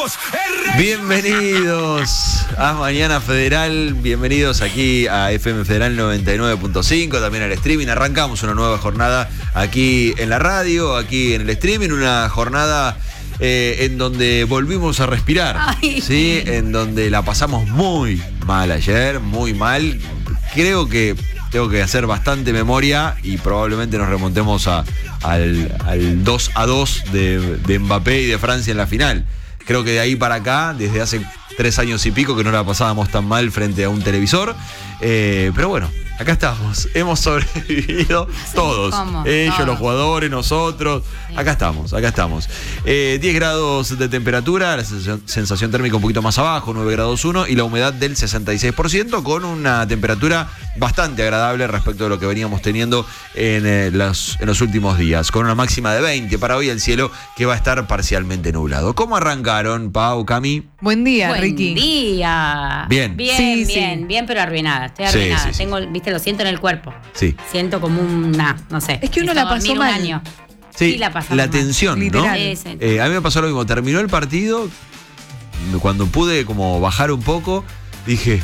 Bienvenidos a Mañana Federal, bienvenidos aquí a FM Federal 99.5, también al streaming. Arrancamos una nueva jornada aquí en la radio, aquí en el streaming, una jornada en donde volvimos a respirar, ¿sí? En donde la pasamos muy mal ayer, muy mal. Creo que tengo que hacer bastante memoria y probablemente nos remontemos al 2-2 de Mbappé y de Francia en la final. Creo que de ahí para acá, desde hace 3 años y pico, que no la pasábamos tan mal frente a un televisor. Pero bueno, acá estamos. Hemos sobrevivido todos. Ellos, todos. Los jugadores, nosotros. Sí. Acá estamos. 10 grados de temperatura, la sensación térmica un poquito más abajo, 9 grados 1, y la humedad del 66%, con una temperatura bastante agradable respecto de lo que veníamos teniendo en los últimos días, con una máxima de 20 para hoy, el cielo que va a estar parcialmente nublado. ¿Cómo arrancaron, Pau, Cami? Buen día, Ricky. Buen día. Bien, pero arruinada. Estoy arruinada. Sí. Tengo, viste, lo siento en el cuerpo. Sí. Siento como una, no sé. Es que uno la pasó mal. Un año. Sí, la tensión, literal. ¿no? A mí me pasó lo mismo. Terminó el partido, cuando pude como bajar un poco, dije,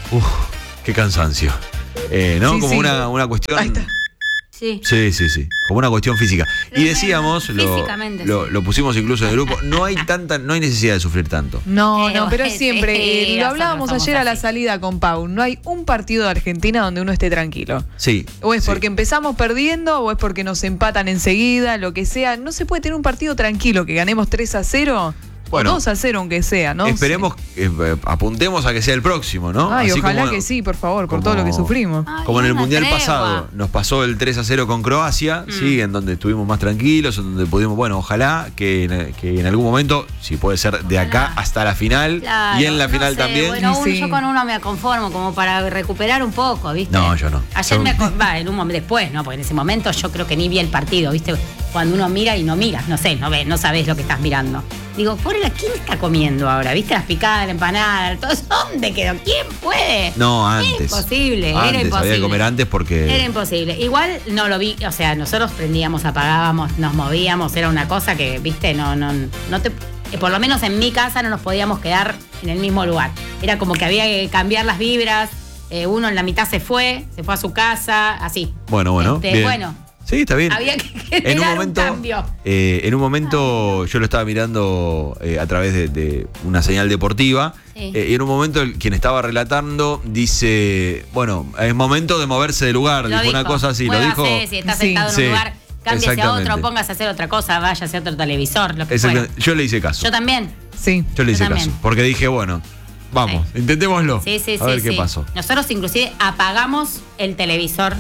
qué cansancio. ¿No? Sí, como sí. una cuestión. Ahí está. Sí. Sí. Como una cuestión física. Y decíamos, físicamente, lo pusimos incluso en el grupo, no hay necesidad de sufrir tanto. No, pero siempre, lo hablábamos nosotros ayer a la así. salida con Pau, no hay un partido de Argentina donde uno esté tranquilo. Sí. O es sí. porque empezamos perdiendo, o es porque nos empatan enseguida, lo que sea. No se puede tener un partido tranquilo, que ganemos 3-0, Bueno, o 2-0 aunque sea, ¿no? Esperemos, apuntemos a que sea el próximo, ¿no? Ay, Así ojalá como, que sí, por favor, por como- todo lo que sufrimos. Como en el Una Mundial tregua. pasado, nos pasó el 3-0 con Croacia, sí, en donde estuvimos más tranquilos, en donde pudimos, bueno, ojalá que en algún momento, si puede ser de acá hasta la final, Claro, y en la no final sé, también. Bueno, Sí. yo con uno me conformo como para recuperar un poco, ¿viste? No, yo no. Ayer Yo- en un momento después, ¿no? Porque en ese momento yo creo que ni vi el partido, ¿viste? Cuando uno mira y no miras, no sé, no sabés lo que estás mirando. Digo, ¿quién está comiendo ahora? ¿Viste las picadas, la empanada? ¿Todo eso? ¿Dónde quedó? ¿Quién puede? No, antes. Era imposible, Antes, había que comer antes porque. Era imposible. Igual no lo vi, o sea, nosotros prendíamos, apagábamos, nos movíamos, era una cosa que, viste, no te. Por lo menos en mi casa no nos podíamos quedar en el mismo lugar. Era como que había que cambiar las vibras, uno en la mitad se fue a su casa, así. Bueno. Bien. Bueno. Sí, está bien. Había que generar un cambio. En un momento yo lo estaba mirando a través de una señal deportiva. Sí. Y en un momento quien estaba relatando dice, bueno, es momento de moverse de lugar. Dijo una cosa así, lo dijo. Si está Sí. sentado en Sí, un lugar, cámbiese a exactamente. otro, póngase a hacer otra cosa, váyase a otro televisor, lo que fuera. Exactamente. Yo le hice caso. Yo también. Sí. Yo le hice Yo también. caso. Porque dije, bueno, vamos, intentémoslo. Sí. A ver qué pasó. Nosotros inclusive apagamos el televisor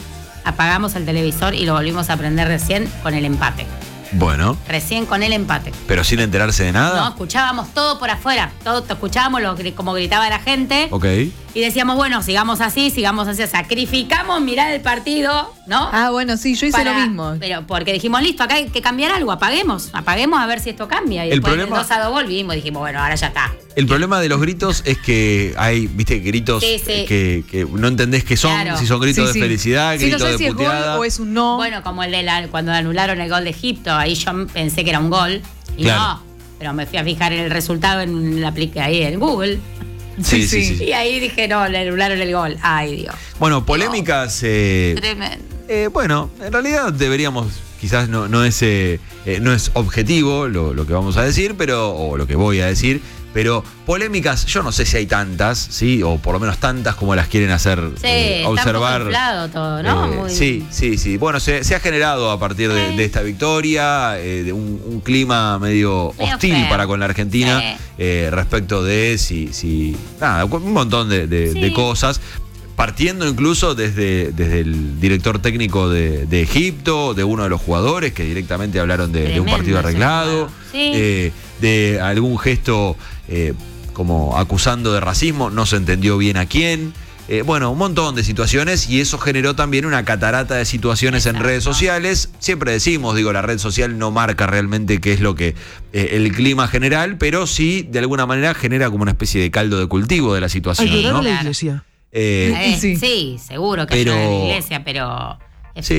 y lo volvimos a prender recién con el empate. Bueno, Recién con el empate. pero sin enterarse de nada. No, escuchábamos todo por afuera. Todo escuchábamos como gritaba la gente. Ok. Y decíamos, bueno, sigamos así. Sacrificamos mirar el partido, ¿no? Ah, bueno, sí, yo hice lo mismo. Pero porque dijimos, listo, acá hay que cambiar algo. Apaguemos a ver si esto cambia. Y El después problema- del 2-2 volvimos y dijimos, bueno, ahora ya está. El problema de los gritos es que hay, viste, gritos Sí. que no entendés qué son, Claro. si son gritos Sí. de felicidad, Sí, no gritos sé de si es puteada. gol o es un no. Bueno, como el de cuando anularon el gol de Egipto, ahí yo pensé que era un gol. Y Claro. no, pero me fui a fijar en el resultado ahí en Google. Sí. Y ahí dije, no, le anularon el gol. Ay, Dios. Bueno, polémicas. Tremendo. Bueno, en realidad deberíamos, quizás no es objetivo lo que vamos a decir, o lo que voy a decir, pero polémicas, yo no sé si hay tantas, ¿sí? O por lo menos tantas como las quieren hacer Sí, observar. está un poco inflado todo, ¿no? Muy- Sí. Bueno, se ha generado a partir de esta victoria, de un clima medio hostil feo. para con la Argentina, respecto de nada, un montón de cosas. Partiendo incluso desde el director técnico de Egipto, de uno de los jugadores que directamente hablaron de un Tremendo partido ese arreglado, jugador. Sí. de algún gesto como acusando de racismo, no se entendió bien a quién. Bueno, un montón de situaciones, y eso generó también una catarata de situaciones en redes sociales. Siempre decimos, la red social no marca realmente qué es lo que el clima general, pero sí de alguna manera genera como una especie de caldo de cultivo de la situación, Ayudar ¿no? a la iglesia. Sí, seguro que pero- ayuda a la iglesia, pero... Sí.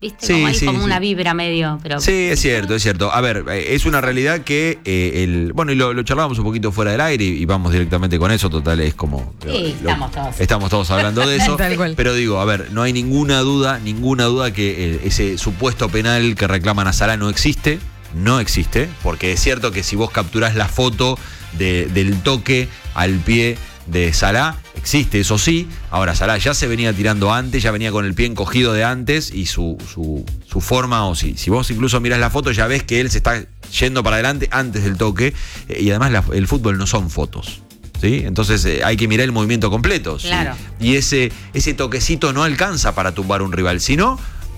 ¿Viste? Sí, Como hay sí, como sí. una vibra medio. Pero... Sí, es cierto, es cierto. A ver, es una realidad que bueno, y lo charlábamos un poquito fuera del aire y vamos directamente con eso, total, es como... Sí, estamos todos hablando de eso. Tal cual. Pero digo, a ver, no hay ninguna duda que ese supuesto penal que reclaman a Salah no existe, porque es cierto que si vos capturás la foto del toque al pie de Salah, existe, eso sí. Ahora, Salah ya se venía tirando antes, ya venía con el pie encogido de antes y su forma, o si vos incluso mirás la foto, ya ves que él se está yendo para adelante antes del toque. Y además el fútbol no son fotos, ¿sí? Entonces hay que mirar el movimiento completo. Claro. ¿sí? Y ese toquecito no alcanza para tumbar un rival, sino...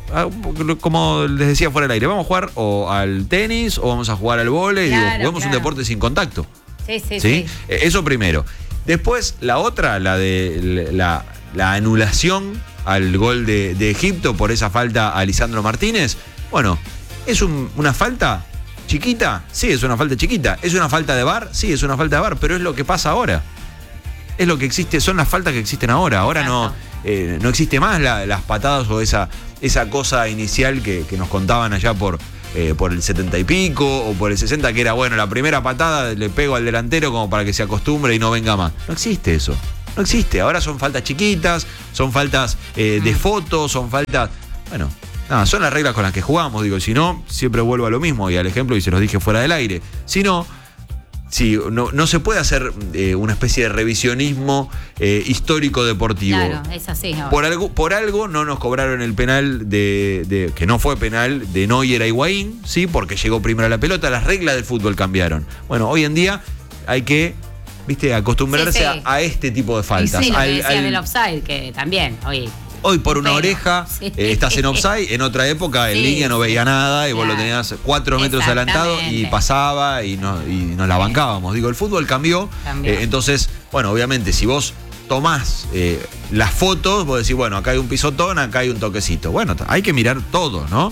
como les decía fuera del aire, vamos a jugar o al tenis o vamos a jugar al vóley, Claro, juguemos un deporte sin contacto. Sí. Eso primero. Después, la otra, la de la anulación al gol de Egipto por esa falta a Lisandro Martínez. Bueno, ¿es una falta chiquita? Sí, es una falta chiquita. ¿Es una falta de VAR? Sí, es una falta de VAR, pero es lo que pasa ahora. Es lo que existe, son las faltas que existen ahora. Ahora no existe más las patadas o esa cosa inicial que nos contaban allá por el 70 y pico o por el 60, que era, bueno, la primera patada le pego al delantero como para que se acostumbre y no venga más. No existe eso. No existe. Ahora son faltas chiquitas, son faltas de fotos, son faltas... Bueno, nada, son las reglas con las que jugamos. Digo, si no, siempre vuelvo a lo mismo y al ejemplo, y se los dije fuera del aire. Si no... Sí, no se puede hacer una especie de revisionismo histórico deportivo. Claro, es así. Por algo no nos cobraron el penal que no fue penal de Neuer a Higuaín, ¿sí? Porque llegó primero a la pelota. Las reglas del fútbol cambiaron. Bueno, hoy en día hay que, ¿viste?, acostumbrarse a este tipo de faltas. Y sí, lo que decían del offside, que también, Hoy por una oreja estás en offside, en otra época en línea no veía nada y vos lo tenías 4 metros adelantado y pasaba y nos la bancábamos. Digo, el fútbol cambió. Entonces, bueno, obviamente si vos tomás las fotos, vos decís, bueno, acá hay un pisotón, acá hay un toquecito. Bueno, hay que mirar todo, ¿no?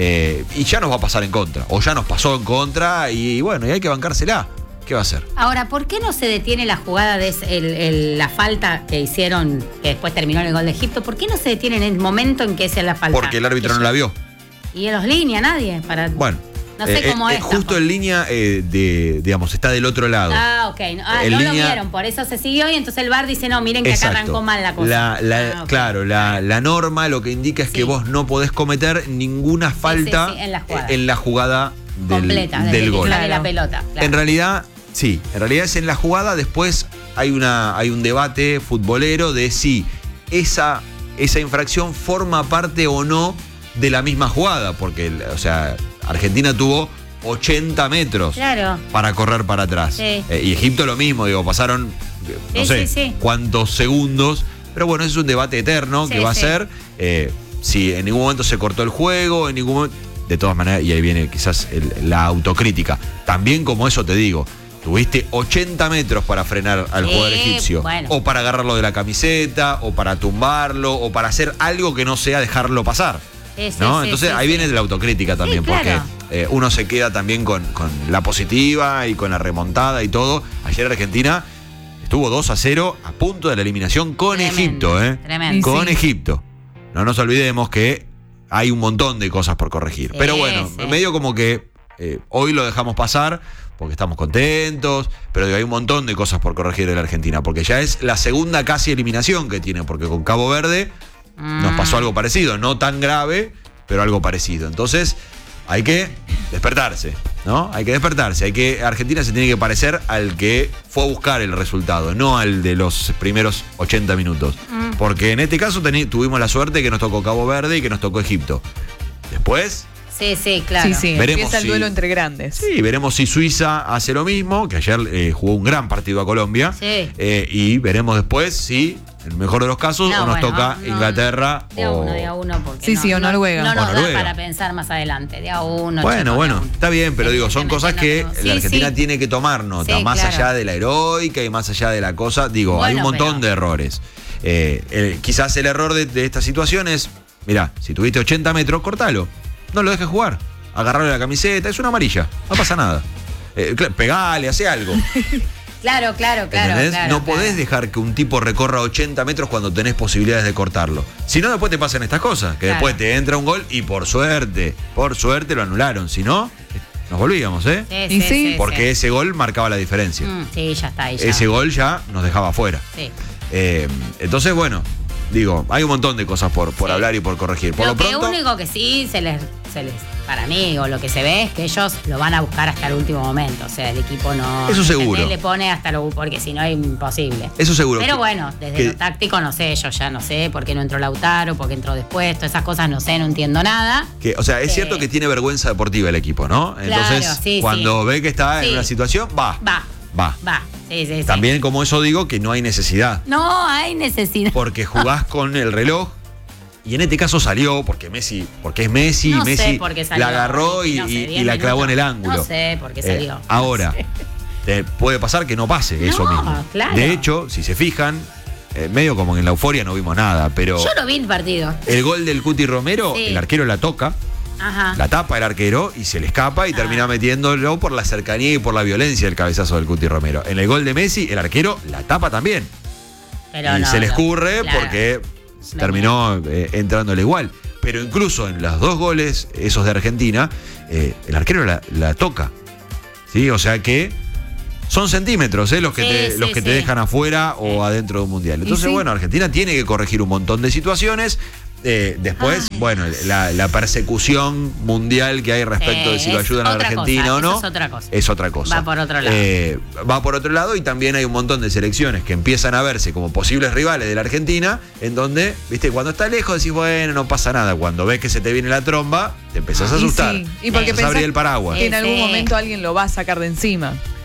Y ya nos va a pasar en contra, o ya nos pasó en contra y bueno, y hay que bancársela. ¿Qué va a hacer? Ahora, ¿por qué no se detiene la jugada de la falta que hicieron, que después terminó en el gol de Egipto? ¿Por qué no se detiene en el momento en que es la falta? Porque el árbitro no la vio. Y en los líneas, nadie. Bueno. No sé cómo es. Justo en línea, digamos, está del otro lado. Ah, ok. No lo vieron, por eso se siguió y entonces el VAR dice, no, miren que acá arrancó mal la cosa. Okay. Claro, la norma lo que indica es que vos no podés cometer ninguna falta en la jugada completa, del gol. De la pelota. Claro. En realidad es en la jugada. Después hay un debate futbolero de si esa infracción forma parte o no de la misma jugada, porque, o sea, Argentina tuvo 80 metros para correr para atrás. Sí. Y Egipto lo mismo, digo, pasaron no sé cuántos segundos, pero bueno, ese es un debate eterno que va a ser si en ningún momento se cortó el juego, en ningún momento, de todas maneras, y ahí viene quizás la autocrítica. También como eso te digo, tuviste 80 metros para frenar al jugador egipcio, o para agarrarlo de la camiseta, o para tumbarlo, o para hacer algo que no sea dejarlo pasar. ¿no? Entonces ahí viene de la autocrítica también, porque uno se queda también con la positiva y con la remontada y todo. Ayer Argentina estuvo 2-0 a punto de la eliminación con Egipto, Tremendo. Con Egipto. No nos olvidemos que hay un montón de cosas por corregir. Pero bueno, medio como que hoy lo dejamos pasar porque estamos contentos, pero hay un montón de cosas por corregir en la Argentina, porque ya es la segunda casi eliminación que tiene, porque con Cabo Verde nos pasó algo parecido, no tan grave, pero algo parecido. Entonces, hay que despertarse, ¿no? Argentina se tiene que parecer al que fue a buscar el resultado, no al de los primeros 80 minutos. Porque en este caso tuvimos la suerte que nos tocó Cabo Verde y que nos tocó Egipto. Después... Sí, claro. Sí, empieza el duelo entre grandes. Sí, veremos si Suiza hace lo mismo, que ayer jugó un gran partido a Colombia. Y veremos después si, en el mejor de los casos, nos toca Inglaterra de a uno, porque o Noruega. No nos da para pensar más adelante, de a uno. Bueno, está bien, pero digo, son cosas que la Argentina tiene que tomar nota, más allá de la heroica y más allá de la cosa. Digo, hay un montón de errores. Quizás el error de esta situación es, mirá, si tuviste 80 metros, cortalo. No lo dejes jugar. Agarrarle la camiseta, es una amarilla. No pasa nada. Pegale, hace algo. Claro. ¿Entendés? No podés claro. dejar que un tipo recorra 80 metros cuando tenés posibilidades de cortarlo. Si no, después te pasan estas cosas, que Claro. después te entra un gol y por suerte lo anularon. Si no, nos volvíamos, ¿eh? Y sí, Porque ese gol marcaba la diferencia. Sí, ya está ahí. Ese gol ya nos dejaba afuera. Sí. Entonces, bueno, digo, hay un montón de cosas por Sí. hablar y por corregir. Por lo lo pronto, único que sí se les, para mí, o lo que se ve es que ellos lo van a buscar hasta el último momento. O sea, el equipo no. Eso seguro. Le pone hasta lo. Porque si no es imposible. eso seguro. Pero bueno, desde lo táctico no sé, yo ya no sé por qué no entró Lautaro, por qué entró después, todas esas cosas no sé, no entiendo nada. O sea, es cierto que tiene vergüenza deportiva el equipo, ¿no? Entonces, Claro, sí, cuando ve que está en Sí. una situación, va. Sí. También, como eso digo, que no hay necesidad. No hay necesidad. Porque jugás con el reloj. Y en este caso salió, porque es Messi, No y Messi sé por qué salió. la agarró y, No sé, y 10 la clavó en el minutos. ángulo. No sé por qué salió. Ahora, te puede pasar que no pase eso No, mismo. claro. De hecho, si se fijan, medio como en la euforia no vimos nada, pero Yo no vi el partido. el gol del Cuti Romero, Sí. el arquero la toca, Ajá. la tapa el arquero y se le escapa y termina metiéndolo por la cercanía y por la violencia del cabezazo del Cuti Romero. En el gol de Messi, el arquero la tapa también. Pero Y no, se le no, escurre claro. porque terminó entrándole igual. Pero incluso en los 2 goles, esos de Argentina, el arquero la toca. ¿Sí? O sea que son centímetros los que te Sí. dejan afuera o adentro de un mundial. Entonces, sí. bueno, Argentina tiene que corregir un montón de situaciones. Después, bueno, la persecución mundial que hay respecto de si lo es ayudan a la otra Argentina cosa, o no. eso es otra cosa. Es otra cosa. Va por otro lado. Va por otro lado y también hay un montón de selecciones que empiezan a verse como posibles rivales de la Argentina, en donde, viste, cuando está lejos decís, bueno, no pasa nada. Cuando ves que se te viene la tromba, te empezás a Y asustar. sí, y porque Empezás a abrir pensás el paraguas. que en algún Sí. momento alguien lo va a sacar de encima.